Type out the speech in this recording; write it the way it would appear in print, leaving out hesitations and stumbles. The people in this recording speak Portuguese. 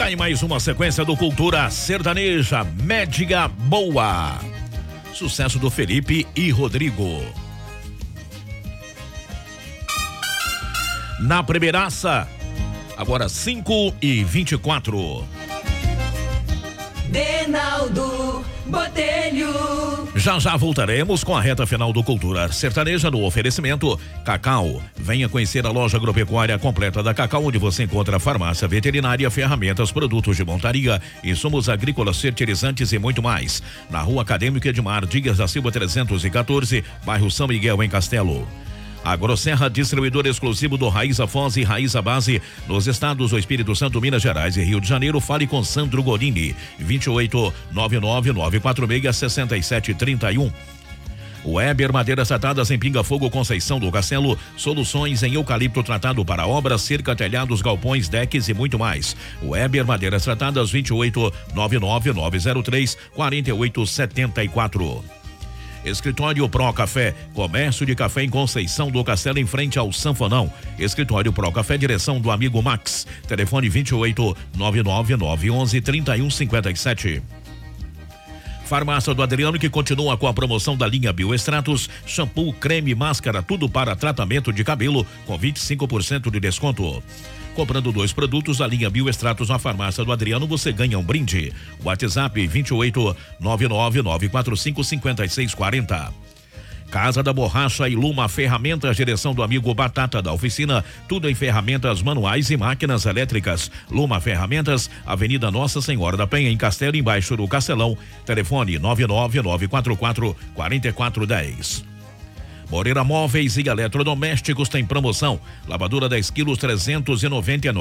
Tá em mais uma sequência do Cultura Sertaneja Média Boa. Sucesso do Felipe e Rodrigo. Na primeiraça, agora 5h24. Denaldo Botelho. Já voltaremos com a reta final do Cultura Sertaneja no oferecimento Cacau. Venha conhecer a loja agropecuária completa da Cacau, onde você encontra farmácia veterinária, ferramentas, produtos de montaria, insumos agrícolas, fertilizantes e muito mais. Na Rua Acadêmica Edmar Dias da Silva 314, bairro São Miguel, em Castelo. Agrosserra, distribuidor exclusivo do Raiza Foz e Raiza Base nos estados do Espírito Santo, Minas Gerais e Rio de Janeiro. Fale com Sandro Gorini, 28-99946-6731. Weber Madeiras Tratadas em Pinga Fogo, Conceição do Castelo. Soluções em eucalipto tratado para obras, cerca, telhados, galpões, decks e muito mais. Weber Madeiras Tratadas, 28-99903-4874. Escritório Pro Café, comércio de café em Conceição do Castelo, em frente ao Sanfonão. Escritório Pro Café, direção do amigo Max. Telefone 28-99911-3157. Farmácia do Adriano, que continua com a promoção da linha Bioextratos, shampoo, creme, máscara, tudo para tratamento de cabelo, com 25% de desconto. Comprando 2 produtos da linha Bioextratos na Farmácia do Adriano, você ganha um brinde. WhatsApp 28-99945-5640. Casa da Borracha e Luma Ferramentas, direção do amigo Batata da Oficina, tudo em ferramentas manuais e máquinas elétricas. Luma Ferramentas, Avenida Nossa Senhora da Penha, em Castelo, embaixo do Castelão. Telefone 99944-4410. Moreira Móveis e Eletrodomésticos tem promoção. Lavadora 10 quilos, 399.